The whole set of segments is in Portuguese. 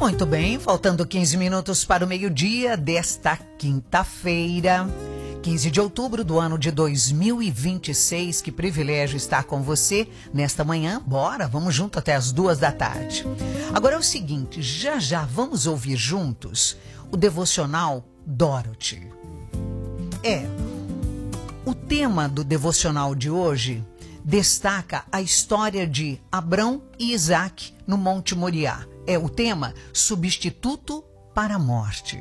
Muito bem, faltando 15 minutos para o meio-dia desta quinta-feira, 15 de outubro do ano de 2026. Que privilégio estar com você nesta manhã. Bora, vamos junto até as 2 da tarde. Agora é o seguinte, já vamos ouvir juntos o devocional Dorothy. O tema do devocional de hoje destaca a história de Abrão e Isaac no Monte Moriá. É o tema Substituto para a Morte.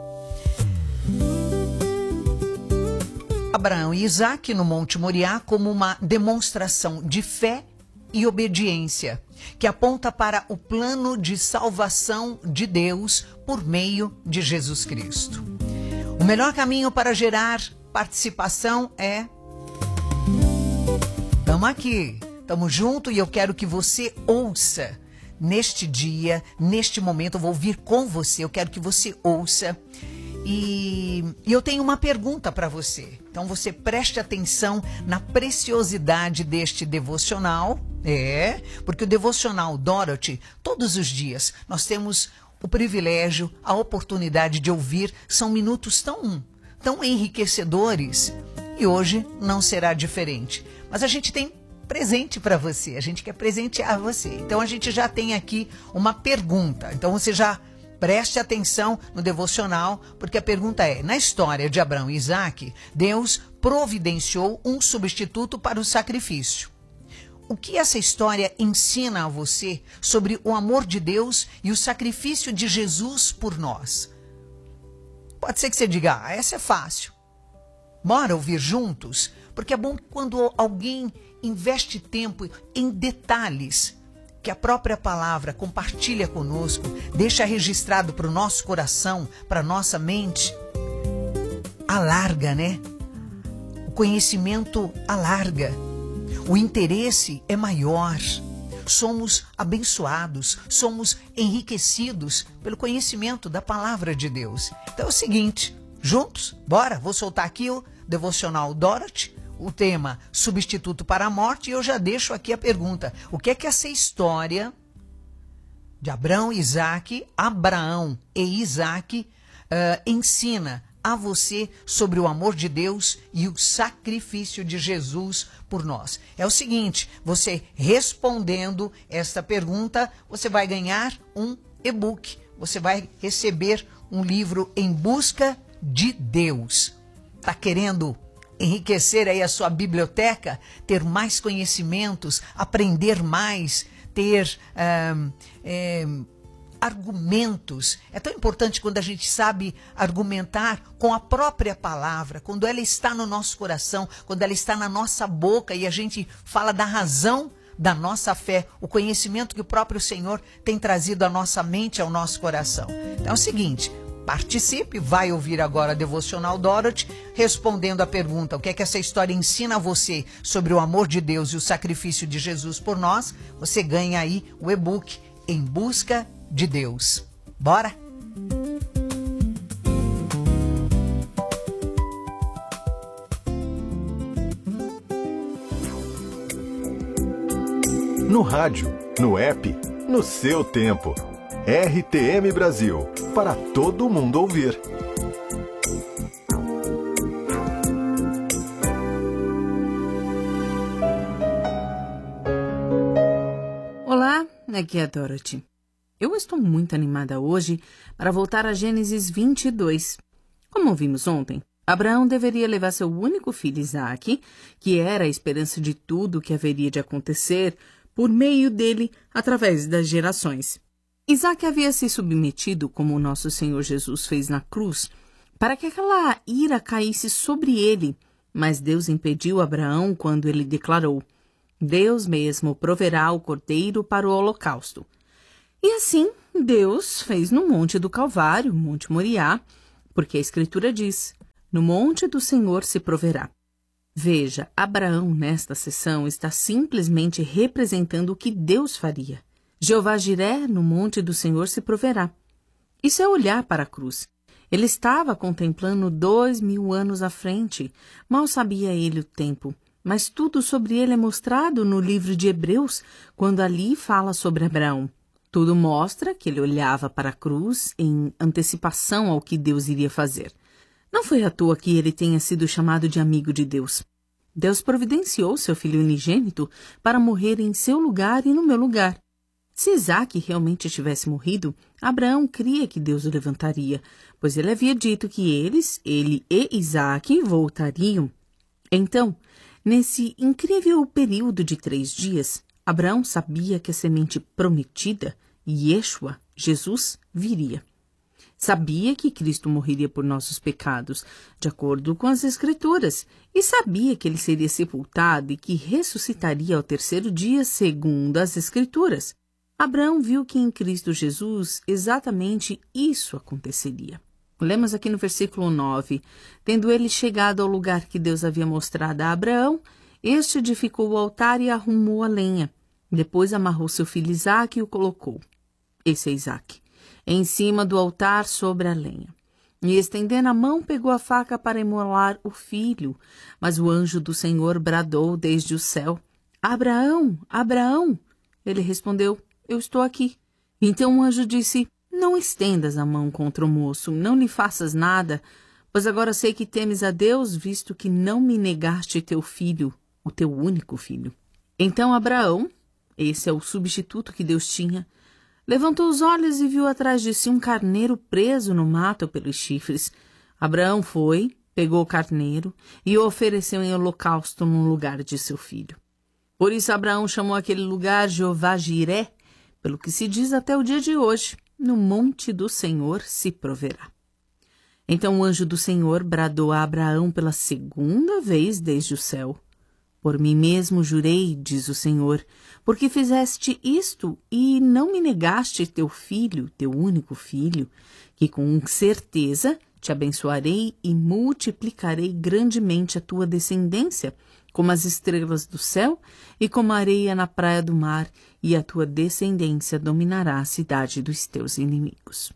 Abraão e Isaac no Monte Moriá como uma demonstração de fé e obediência, que aponta para o plano de salvação de Deus por meio de Jesus Cristo. O melhor caminho para gerar participação é... Estamos aqui, estamos juntos e eu quero que você ouça neste dia, neste momento. Eu vou ouvir com você, eu quero que você ouça. E eu tenho uma pergunta para você. Então você preste atenção na preciosidade deste devocional. Porque o devocional Dorothy, todos os dias, nós temos o privilégio, a oportunidade de ouvir. São minutos tão enriquecedores. E hoje não será diferente. Mas a gente tem presente para você, a gente quer presentear você. Então a gente já tem aqui uma pergunta. Então você já preste atenção no devocional, porque a pergunta é: na história de Abraão e Isaac, Deus providenciou um substituto para o sacrifício. O que essa história ensina a você sobre o amor de Deus e o sacrifício de Jesus por nós? Pode ser que você diga, essa é fácil. Bora ouvir juntos? Porque é bom quando alguém investe tempo em detalhes que a própria palavra compartilha conosco, deixa registrado para o nosso coração, para a nossa mente. Alarga, né? O conhecimento alarga. O interesse é maior. Somos abençoados, somos enriquecidos pelo conhecimento da palavra de Deus. Então é o seguinte, juntos, bora, vou soltar aqui o devocional Dorothy, o tema Substituto para a Morte, e eu já deixo aqui a pergunta: o que é que essa história de Abraão e Isaac ensina a você sobre o amor de Deus e o sacrifício de Jesus por nós? É o seguinte, você respondendo esta pergunta, você vai ganhar um e-book, você vai receber um livro Em Busca de Deus. Está querendo enriquecer aí a sua biblioteca, ter mais conhecimentos, aprender mais, ter argumentos? É tão importante quando a gente sabe argumentar com a própria palavra, quando ela está no nosso coração, quando ela está na nossa boca e a gente fala da razão da nossa fé, o conhecimento que o próprio Senhor tem trazido à nossa mente, ao nosso coração. Então é o seguinte, participe, vai ouvir agora a Devocional Dorothy, respondendo a pergunta: o que é que essa história ensina a você sobre o amor de Deus e o sacrifício de Jesus por nós? Você ganha aí o e-book Em Busca de Deus. Bora? No rádio, no app, no seu tempo. RTM Brasil, para todo mundo ouvir. Olá, aqui é a Dorothy. Eu estou muito animada hoje para voltar a Gênesis 22. Como vimos ontem, Abraão deveria levar seu único filho Isaac, que era a esperança de tudo que haveria de acontecer por meio dele através das gerações. Isaac havia se submetido, como o nosso Senhor Jesus fez na cruz, para que aquela ira caísse sobre ele, mas Deus impediu Abraão quando ele declarou: Deus mesmo proverá o cordeiro para o holocausto. E assim Deus fez no Monte do Calvário, Monte Moriá, porque a Escritura diz: no Monte do Senhor se proverá. Veja, Abraão nesta sessão está simplesmente representando o que Deus faria. Jeová Jiré, no monte do Senhor, se proverá. Isso é olhar para a cruz. Ele estava contemplando 2000 anos à frente. Mal sabia ele o tempo, mas tudo sobre ele é mostrado no livro de Hebreus, quando ali fala sobre Abraão. Tudo mostra que ele olhava para a cruz em antecipação ao que Deus iria fazer. Não foi à toa que ele tenha sido chamado de amigo de Deus. Deus providenciou seu filho unigênito para morrer em seu lugar e no meu lugar. Se Isaque realmente tivesse morrido, Abraão cria que Deus o levantaria, pois ele havia dito que ele e Isaque voltariam. Então, nesse incrível período de 3 dias, Abraão sabia que a semente prometida, Yeshua, Jesus, viria. Sabia que Cristo morreria por nossos pecados, de acordo com as Escrituras, e sabia que ele seria sepultado e que ressuscitaria ao 3º dia, segundo as Escrituras. Abraão viu que em Cristo Jesus exatamente isso aconteceria. Lemos aqui no versículo 9. Tendo ele chegado ao lugar que Deus havia mostrado a Abraão, este edificou o altar e arrumou a lenha. Depois amarrou seu filho Isaque e o colocou. Esse é Isaque. Em cima do altar sobre a lenha. E estendendo a mão, pegou a faca para imolar o filho. Mas o anjo do Senhor bradou desde o céu: Abraão, Abraão! Ele respondeu: Eu estou aqui. Então o anjo disse: Não estendas a mão contra o moço, não lhe faças nada, pois agora sei que temes a Deus, visto que não me negaste teu filho, o teu único filho. Então Abraão, esse é o substituto que Deus tinha, levantou os olhos e viu atrás de si um carneiro preso no mato pelos chifres. Abraão foi, pegou o carneiro e o ofereceu em holocausto no lugar de seu filho. Por isso Abraão chamou aquele lugar Jeová-Jiré, pelo que se diz até o dia de hoje: no monte do Senhor se proverá. Então o anjo do Senhor bradou a Abraão pela 2ª vez desde o céu: Por mim mesmo jurei, diz o Senhor, porque fizeste isto e não me negaste teu filho, teu único filho, que com certeza te abençoarei e multiplicarei grandemente a tua descendência, como as estrelas do céu e como a areia na praia do mar, e a tua descendência dominará a cidade dos teus inimigos.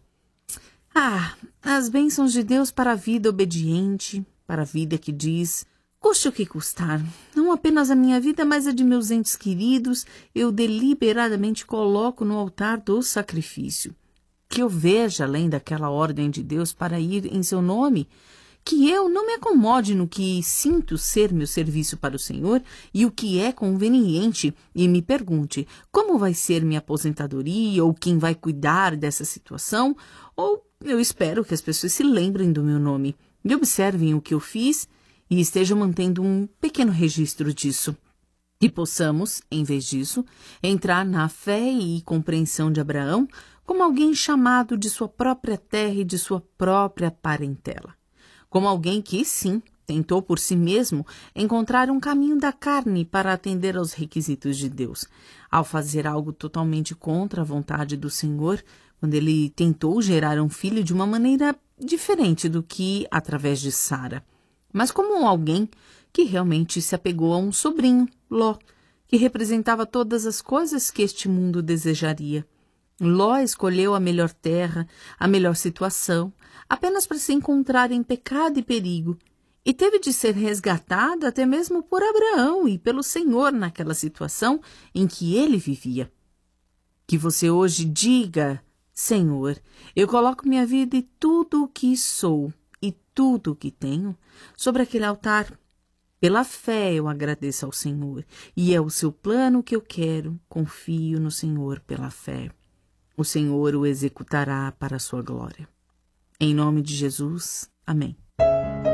As bênçãos de Deus para a vida obediente, para a vida que diz: custe o que custar, não apenas a minha vida, mas a de meus entes queridos, eu deliberadamente coloco no altar do sacrifício. Que eu veja além daquela ordem de Deus para ir em seu nome, que eu não me acomode no que sinto ser meu serviço para o Senhor e o que é conveniente, e me pergunte como vai ser minha aposentadoria ou quem vai cuidar dessa situação, ou eu espero que as pessoas se lembrem do meu nome e observem o que eu fiz e estejam mantendo um pequeno registro disso. E possamos, em vez disso, entrar na fé e compreensão de Abraão como alguém chamado de sua própria terra e de sua própria parentela. Como alguém que, sim, tentou por si mesmo encontrar um caminho da carne para atender aos requisitos de Deus, ao fazer algo totalmente contra a vontade do Senhor, quando ele tentou gerar um filho de uma maneira diferente do que através de Sara, mas como alguém que realmente se apegou a um sobrinho, Ló, que representava todas as coisas que este mundo desejaria. Ló escolheu a melhor terra, a melhor situação, apenas para se encontrar em pecado e perigo, e teve de ser resgatado até mesmo por Abraão e pelo Senhor naquela situação em que ele vivia. Que você hoje diga: Senhor, eu coloco minha vida e tudo o que sou e tudo o que tenho sobre aquele altar. Pela fé eu agradeço ao Senhor, e é o seu plano que eu quero, confio no Senhor pela fé. O Senhor o executará para a sua glória. Em nome de Jesus, amém.